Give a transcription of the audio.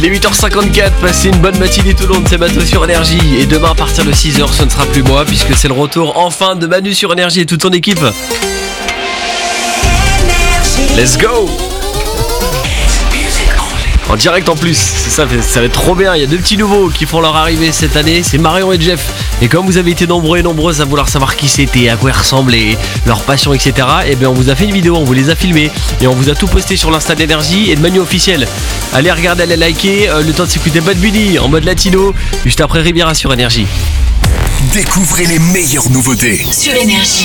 Les 8h54, passez une bonne matinée tout le monde, c'est Manu sur Énergie. Et demain à partir de 6h, ce ne sera plus moi, puisque c'est le retour enfin de Manu sur Énergie et toute son équipe. Let's go! En direct en plus, ça va être trop bien. Il y a deux petits nouveaux qui font leur arrivée cette année, c'est Marion et Jeff. Et comme vous avez été nombreux et nombreuses à vouloir savoir qui c'était, à quoi ils ressemblaient, leur passion, etc. Et bien on vous a fait une vidéo, on vous les a filmés et on vous a tout posté sur l'Insta d'Énergie et de Manu officiel. Allez regarder, allez liker, le temps de s'écouter Bad Bunny en mode latino, juste après Riviera sur Énergie. Découvrez les meilleures nouveautés sur Énergie.